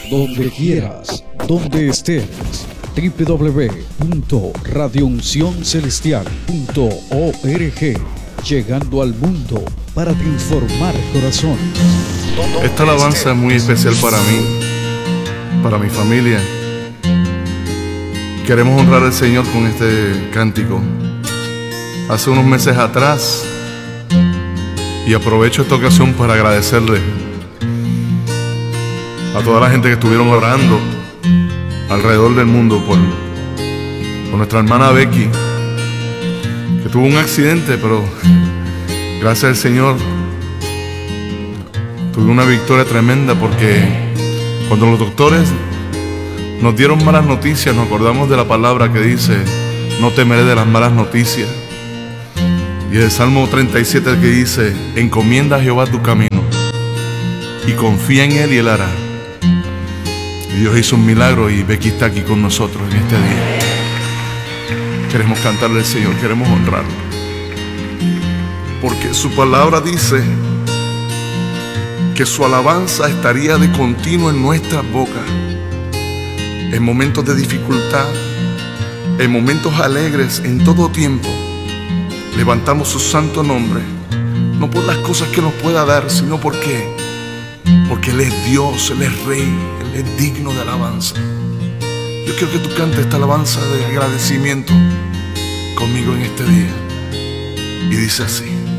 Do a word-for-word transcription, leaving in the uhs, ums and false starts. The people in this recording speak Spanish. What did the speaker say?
donde quieras, donde estés. doble u doble u doble u punto radio unción celestial punto org, llegando al mundo para transformar corazones. Esta alabanza es muy especial para mí, para mi familia. Queremos honrar al Señor con este cántico. Hace unos meses atrás, y aprovecho esta ocasión para agradecerle a toda la gente que estuvieron orando alrededor del mundo por, por nuestra hermana Becky, que tuvo un accidente, pero gracias al Señor tuve una victoria tremenda, porque cuando los doctores nos dieron malas noticias, nos acordamos de la palabra que dice: no temeré de las malas noticias. Y el Salmo treinta y siete que dice: encomienda a Jehová tu camino y confía en Él y Él hará. Y Dios hizo un milagro y Becky está aquí con nosotros en este día. Queremos cantarle al Señor, queremos honrarlo, porque su palabra dice que su alabanza estaría de continuo en nuestras bocas, en momentos de dificultad, en momentos alegres, en todo tiempo. Levantamos su santo nombre, no por las cosas que nos pueda dar, sino porque, porque Él es Dios, Él es Rey, Él es digno de alabanza. Yo quiero que tú cantes esta alabanza de agradecimiento conmigo en este día. Y dice así: